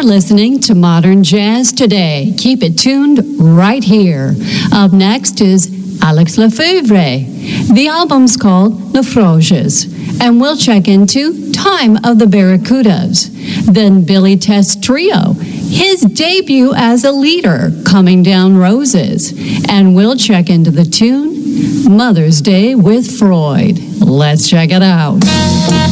listening to Modern Jazz Today. Keep it tuned right here. Up next is Alex Lefebvre. The album's called Naufrages, and we'll check into Time of the Barracudas. Then Billy Test Trio, his debut as a leader, Coming Down Roses. And we'll check into the tune Mother's Day with Freud. Let's check it out.